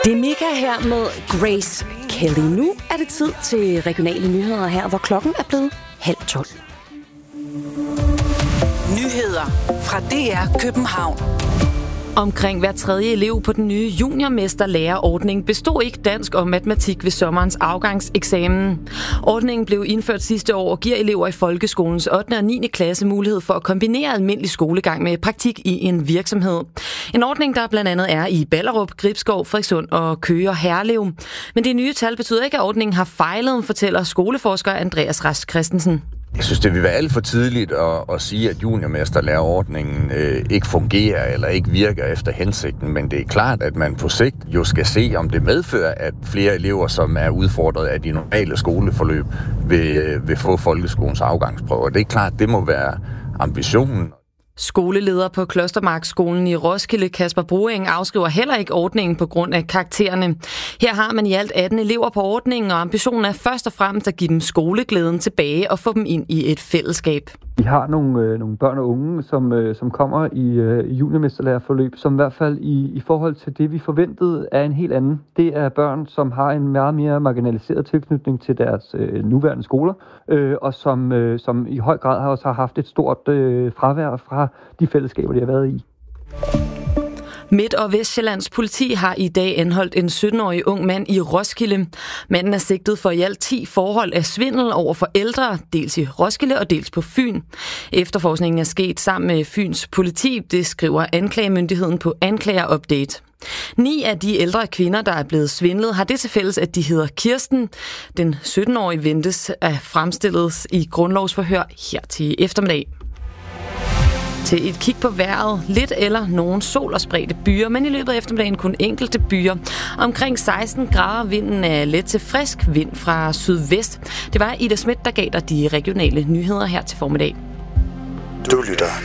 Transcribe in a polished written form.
Det er Mika her med Grace Kelly. Nu er det tid til regionale nyheder her, hvor klokken er blevet 11:30. Nyheder fra DR København. Omkring hver tredje elev på den nye juniormesterlærerordning bestod ikke dansk og matematik ved sommerens afgangseksamen. Ordningen blev indført sidste år og giver elever i folkeskolens 8. og 9. klasse mulighed for at kombinere almindelig skolegang med praktik i en virksomhed. En ordning, der blandt andet er i Ballerup, Gribskov, Frederikssund og Køge og Herlev. Men det nye tal betyder ikke, at ordningen har fejlet, fortæller skoleforsker Andreas Rask Christensen. Jeg synes, det vil være alt for tidligt at sige, at juniormesterlærerordningen ikke fungerer eller ikke virker efter hensigten, men det er klart, at man på sigt jo skal se, om det medfører, at flere elever, som er udfordret af de normale skoleforløb, vil få folkeskolens afgangsprøver. Det er klart, det må være ambitionen. Skoleleder på Klostermarkskolen i Roskilde, Kasper Bruing, afskriver heller ikke ordningen på grund af karaktererne. Her har man i alt 18 elever på ordningen, og ambitionen er først og fremmest at give dem skoleglæden tilbage og få dem ind i et fællesskab. Vi har nogle børn og unge, som kommer i juniormesterlærerforløb, som i hvert fald i forhold til det, vi forventede, er en helt anden. Det er børn, som har en meget mere marginaliseret tilknytning til deres nuværende skoler, og som i høj grad også har haft et stort fravær fra de fællesskaber, de har været i. Midt- og Vestsjællands politi har i dag anholdt en 17-årig ung mand i Roskilde. Manden er sigtet for i alt 10 forhold af svindel over for ældre, dels i Roskilde og dels på Fyn. Efterforskningen er sket sammen med Fyns politi, det skriver anklagemyndigheden på Anklager Update. 9 af de ældre kvinder, der er blevet svindlet, har det til fælles, at de hedder Kirsten. Den 17-årige ventes at fremstilles i grundlovsforhør her til eftermiddag. Til et kig på vejret. Lidt eller nogen sol og spredte byer, men i løbet af eftermiddagen kun enkelte byer. Omkring 16 grader, vinden er let til frisk vind fra sydvest. Det var Ida Schmidt, der gav dig de regionale nyheder her til formiddag. Du lytter